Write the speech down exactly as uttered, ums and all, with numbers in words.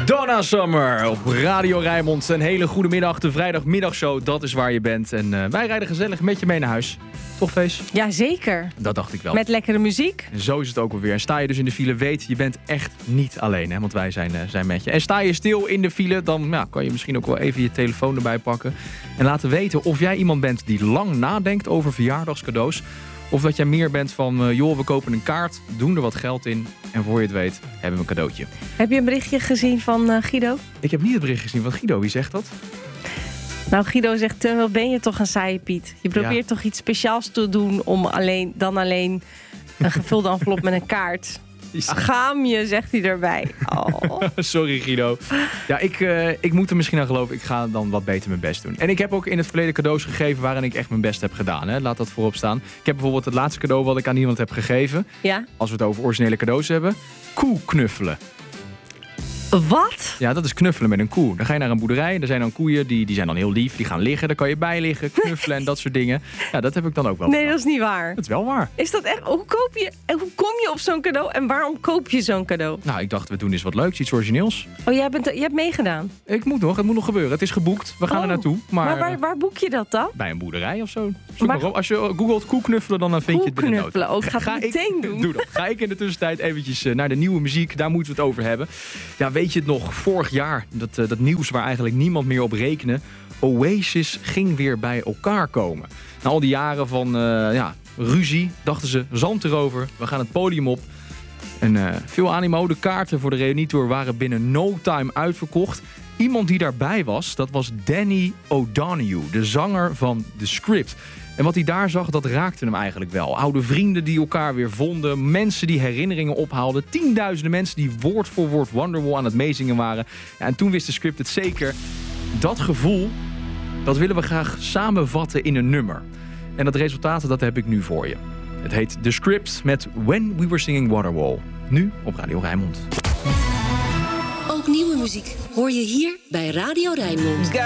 Donna Summer op Radio Rijnmond. Een hele goede middag, de vrijdagmiddagshow. Dat is waar je bent. En uh, wij rijden gezellig met je mee naar huis. Toch, Fees? Ja, zeker. Dat dacht ik wel. Met lekkere muziek. En zo is het ook alweer. En sta je dus in de file, weet je bent echt niet alleen. Hè? Want wij zijn, uh, zijn met je. En sta je stil in de file, dan ja, kan je misschien ook wel even je telefoon erbij pakken. En laten weten of jij iemand bent die lang nadenkt over verjaardagscadeaus. Of dat jij meer bent van, uh, joh, we kopen een kaart, doen er wat geld in. En voor je het weet, hebben we een cadeautje. Heb je een berichtje gezien van uh, Guido? Ik heb niet het bericht gezien van Guido. Wie zegt dat? Nou, Guido zegt, uh, wat ben je toch een saaie Piet. Je probeert Ja. toch iets speciaals te doen om alleen, dan alleen een gevulde envelop met een kaart. Gaam je, zegt hij erbij. Oh. Sorry Guido. Ja, ik, uh, ik moet er misschien aan geloven. Ik ga dan wat beter mijn best doen. En ik heb ook in het verleden cadeaus gegeven waarin ik echt mijn best heb gedaan. Hè? Laat dat voorop staan. Ik heb bijvoorbeeld het laatste cadeau wat ik aan iemand heb gegeven. Ja? Als we het over originele cadeaus hebben. Koe knuffelen. Wat? Ja, dat is knuffelen met een koe. Dan ga je naar een boerderij. Er zijn dan koeien, die, die zijn dan heel lief. Die gaan liggen. Daar kan je bij liggen, knuffelen en dat soort dingen. Ja, dat heb ik dan ook wel Nee, gedaan. dat is niet waar. Dat is wel waar. Is dat echt? Hoe, koop je, en hoe kom je op zo'n cadeau en waarom koop je zo'n cadeau? Nou, ik dacht, we doen eens wat leuks. Iets origineels. Oh, jij, bent, jij hebt meegedaan? Ik moet nog. Het moet nog gebeuren. Het is geboekt. We gaan Oh, er naartoe. Maar, Maar waar, waar boek je dat dan? bij een boerderij of zo. Zoek Maar- maar op. Als je googelt koe knuffelen, dan vind je het binnen nood. Koeknuffelen. Oh, ik ga het meteen ik, doen. Doe dat. Ga ik in de tussentijd eventjes uh, naar de nieuwe muziek. Daar moeten we het over hebben. Ja, weet je het nog? Vorig jaar, dat, uh, dat nieuws waar eigenlijk niemand meer op rekende. Oasis ging weer bij elkaar komen. Na al die jaren van uh, ja, ruzie dachten ze, zand erover. We gaan het podium op. En uh, veel animo. De kaarten voor de reunietour waren binnen no time uitverkocht. Iemand die daarbij was, dat was Danny O'Donoghue, de zanger van The Script. En wat hij daar zag, dat raakte hem eigenlijk wel. Oude vrienden die elkaar weer vonden, mensen die herinneringen ophaalden, tienduizenden mensen die woord voor woord Wonderwall aan het meezingen waren. Ja, en toen wist The Script het zeker. Dat gevoel, dat willen we graag samenvatten in een nummer. En dat resultaat, dat heb ik nu voor je. Het heet The Script met When We Were Singing Wonderwall. Nu op Radio Rijnmond. Ook nieuwe muziek hoor je hier bij Radio Rijnmond.